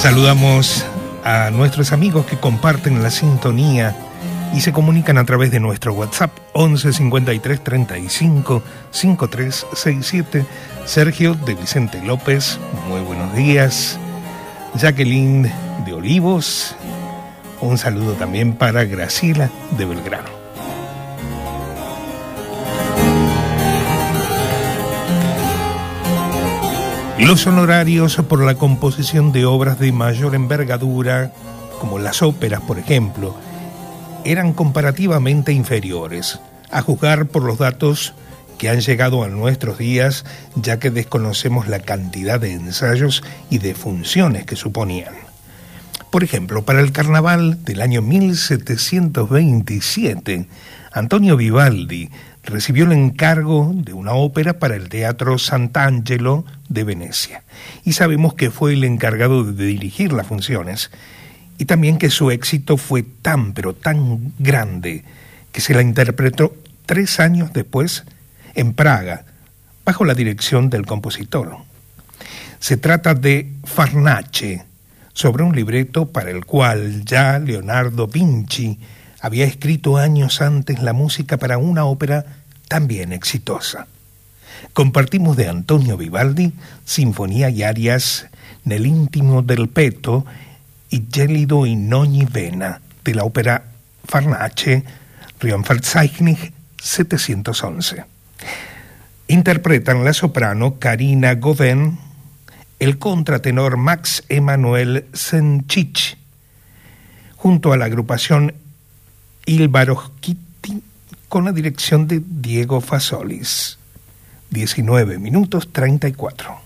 Saludamos a nuestros amigos que comparten la sintonía y se comunican a través de nuestro WhatsApp 11 53 35 53 67. Sergio de Vicente López, muy buenos días. Jacqueline de Olivos, un saludo también para Graciela de Belgrano. Los honorarios por la composición de obras de mayor envergadura, como las óperas, por ejemplo, eran comparativamente inferiores, a juzgar por los datos que han llegado a nuestros días, ya que desconocemos la cantidad de ensayos y de funciones que suponían. Por ejemplo, para el carnaval del año 1727, Antonio Vivaldi recibió el encargo de una ópera para el Teatro Sant'Angelo de Venecia. Y sabemos que fue el encargado de dirigir las funciones y también que su éxito fue tan, pero tan grande que se la interpretó 3 años después en Praga, bajo la dirección del compositor. Se trata de Farnace, sobre un libreto para el cual ya Leonardo Vinci había escrito años antes la música para una ópera también exitosa. Compartimos de Antonio Vivaldi Sinfonía y arias nell'intimo del petto y Gelido in ogni vena de la ópera Farnace, Rheinverzeichnis 711. Interpretan la soprano Karina Gauvin, el contratenor Max Emanuel Senchich, junto a la agrupación Il Barocchetti, con la dirección de Diego Fasolis. 19 minutos 34.